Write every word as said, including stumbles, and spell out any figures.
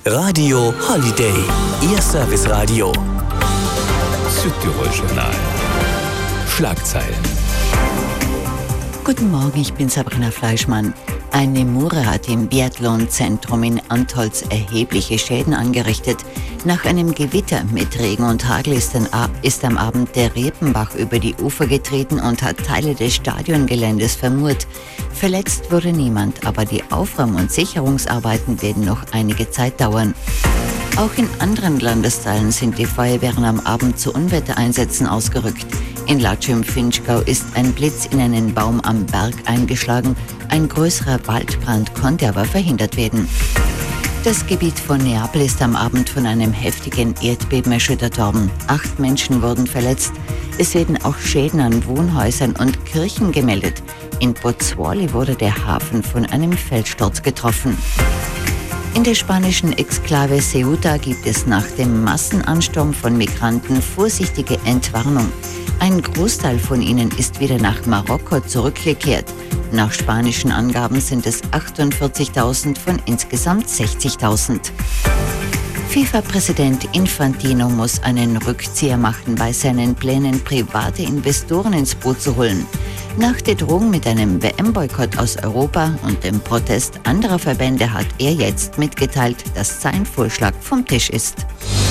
Radio Holiday, Ihr Serviceradio. Südtirol Journal. Schlagzeilen. Guten Morgen, ich bin Sabrina Fleischmann. Eine Mure hat im Biathlonzentrum in Antholz erhebliche Schäden angerichtet. Nach einem Gewitter mit Regen und Hagel ist, ein Ab- ist am Abend der Riepenbach über die Ufer getreten und hat Teile des Stadiongeländes vermurt. Verletzt wurde niemand, aber die Aufräum- und Sicherungsarbeiten werden noch einige Zeit dauern. Auch in anderen Landesteilen sind die Feuerwehren am Abend zu Unwettereinsätzen ausgerückt. In Latsch im Finchgau ist ein Blitz in einen Baum am Berg eingeschlagen. Ein größerer Waldbrand konnte aber verhindert werden. Das Gebiet von Neapel ist am Abend von einem heftigen Erdbeben erschüttert worden. Acht Menschen wurden verletzt. Es werden auch Schäden an Wohnhäusern und Kirchen gemeldet. In Pozzuoli wurde der Hafen von einem Felssturz getroffen. In der spanischen Exklave Ceuta gibt es nach dem Massenansturm von Migranten vorsichtige Entwarnung. Ein Großteil von ihnen ist wieder nach Marokko zurückgekehrt. Nach spanischen Angaben sind es achtundvierzigtausend von insgesamt sechzigtausend. FIFA-Präsident Infantino muss einen Rückzieher machen bei seinen Plänen, private Investoren ins Boot zu holen. Nach der Drohung mit einem W M-Boykott aus Europa und dem Protest anderer Verbände hat er jetzt mitgeteilt, dass sein Vorschlag vom Tisch ist.